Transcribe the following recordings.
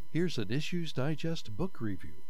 Here's an Issues Digest book review.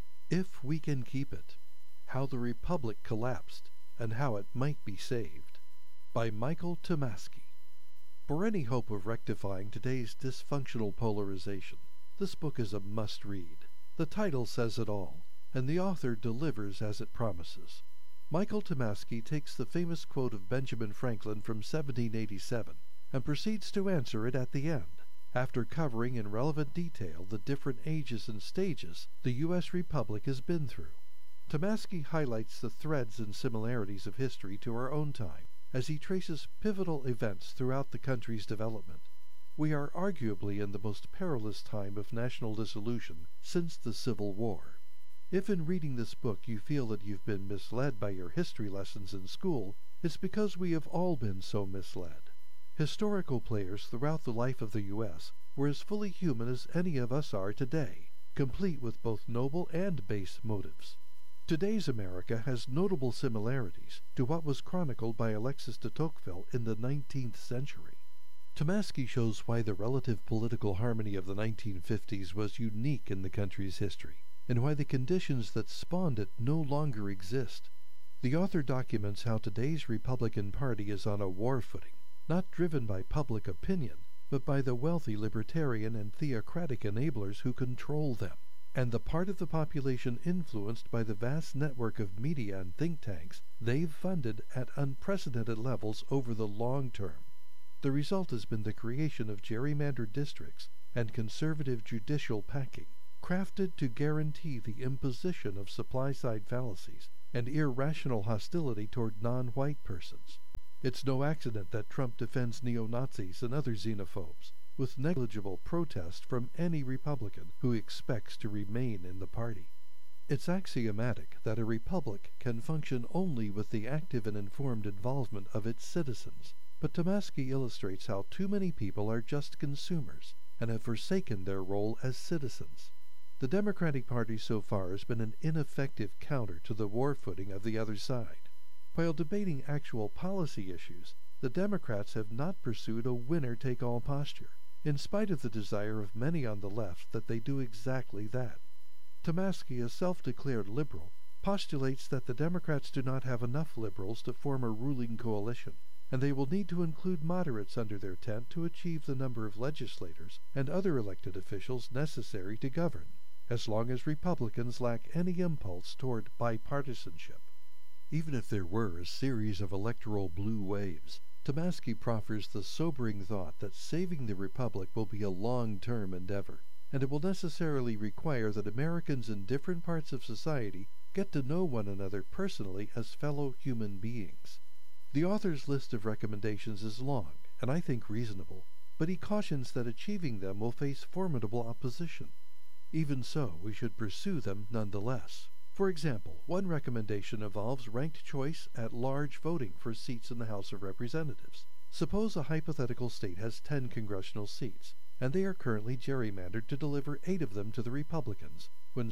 If We Can Keep It: How the Republic Collapsed and How It Might Be Saved, by Michael Tomasky. For any hope of rectifying today's dysfunctional polarization, this book is a must-read. The title says it all, and the author delivers as it promises. Michael Tomasky takes the famous quote of Benjamin Franklin from 1787 and proceeds to answer it at the end, after covering in relevant detail the different ages and stages the U.S. Republic has been through. Tomasky highlights the threads and similarities of history to our own time, as he traces pivotal events throughout the country's development. We are arguably in the most perilous time of national dissolution since the Civil War. If in reading this book you feel that you've been misled by your history lessons in school, it's because we have all been so misled. Historical players throughout the life of the U.S. were as fully human as any of us are today, complete with both noble and base motives. Today's America has notable similarities to what was chronicled by Alexis de Tocqueville in the 19th century. Tomasky shows why the relative political harmony of the 1950s was unique in the country's history, and why the conditions that spawned it no longer exist. The author documents how today's Republican Party is on a war footing, not driven by public opinion, but by the wealthy libertarian and theocratic enablers who control them, and the part of the population influenced by the vast network of media and think tanks they've funded at unprecedented levels over the long term. The result has been the creation of gerrymandered districts and conservative judicial packing, crafted to guarantee the imposition of supply-side fallacies and irrational hostility toward non-white persons. It's no accident that Trump defends neo-Nazis and other xenophobes, with negligible protest from any Republican who expects to remain in the party. It's axiomatic that a republic can function only with the active and informed involvement of its citizens, but Tomasky illustrates how too many people are just consumers and have forsaken their role as citizens. The Democratic Party so far has been an ineffective counter to the war footing of the other side. While debating actual policy issues, the Democrats have not pursued a winner-take-all posture, in spite of the desire of many on the left that they do exactly that. Tomasky, a self-declared liberal, postulates that the Democrats do not have enough liberals to form a ruling coalition, and they will need to include moderates under their tent to achieve the number of legislators and other elected officials necessary to govern, as long as Republicans lack any impulse toward bipartisanship. Even if there were a series of electoral blue waves, Tomasky proffers the sobering thought that saving the Republic will be a long-term endeavor, and it will necessarily require that Americans in different parts of society get to know one another personally as fellow human beings. The author's list of recommendations is long, and I think reasonable, but he cautions that achieving them will face formidable opposition. Even so, we should pursue them nonetheless. For example, one recommendation involves ranked choice at large voting for seats in the House of Representatives. Suppose a hypothetical state has 10 congressional seats, and they are currently gerrymandered to deliver 8 of them to the Republicans, when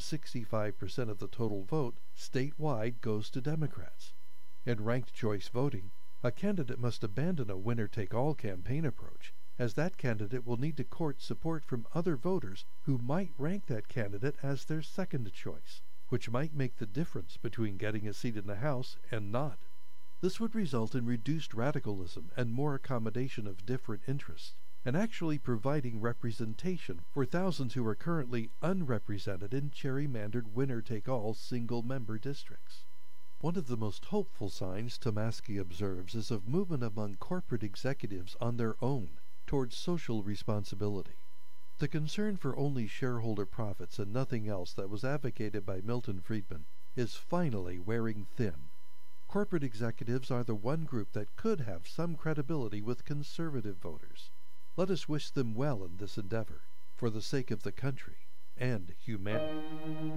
65% of the total vote statewide goes to Democrats. In ranked choice voting, a candidate must abandon a winner-take-all campaign approach, as that candidate will need to court support from other voters who might rank that candidate as their second choice, which might make the difference between getting a seat in the House and not. This would result in reduced radicalism and more accommodation of different interests, and actually providing representation for thousands who are currently unrepresented in gerrymandered winner-take-all single-member districts. One of the most hopeful signs Tomasky observes is of movement among corporate executives on their own towards social responsibility. The concern for only shareholder profits and nothing else that was advocated by Milton Friedman is finally wearing thin. Corporate executives are the one group that could have some credibility with conservative voters. Let us wish them well in this endeavor, for the sake of the country and humanity.